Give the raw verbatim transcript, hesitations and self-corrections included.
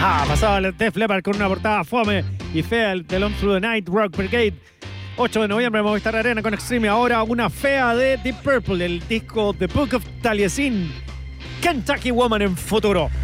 Pasaba el Def Leppard con una portada fome y fea, el Telón Through the Night, Rock Brigade. ocho de noviembre, Movistar Arena con Extreme. Ahora una fea de Deep Purple, el disco The Book of Taliesin, Kentucky Woman en futuro.